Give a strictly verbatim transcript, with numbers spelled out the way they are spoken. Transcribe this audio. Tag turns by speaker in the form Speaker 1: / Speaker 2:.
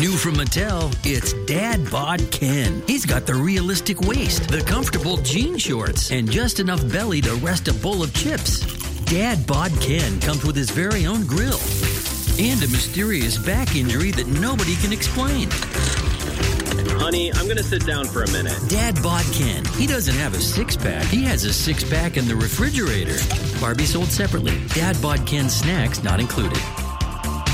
Speaker 1: New from Mattel, it's Dad Bod Ken. He's got the realistic waist, the comfortable jean shorts, and just enough belly to rest a bowl of chips. Dad Bod Ken comes with his very own grill and a mysterious back injury that nobody can explain.
Speaker 2: Honey, I'm going to sit down for a minute.
Speaker 1: Dad Bod Ken. He doesn't have a six-pack. He has a six-pack in the refrigerator. Barbie sold separately. Dad Bod Ken snacks not included.